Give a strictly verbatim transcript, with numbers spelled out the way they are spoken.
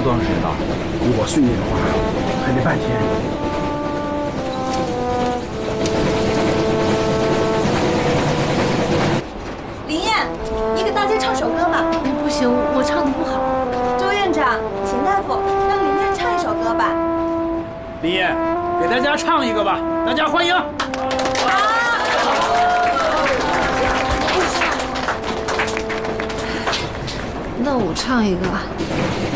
多长时间了？ 如果顺利的话，还得半天。 林燕，你给大家唱首歌吧。 哎，不行，我唱的不好。 周院长，秦大夫，让林燕唱一首歌吧。 林燕，给大家唱一个吧，大家欢迎。 那我唱一个。